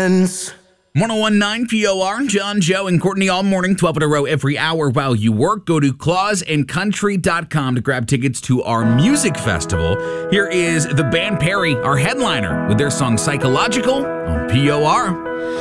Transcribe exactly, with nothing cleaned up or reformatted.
friends. ten nineteen P O R, John, Joe, and Courtney all morning, twelve in a row every hour while you work. Go to claus and country dot com to grab tickets to our music festival. Here is the band Perry, our headliner, with their song Psychological on P O R.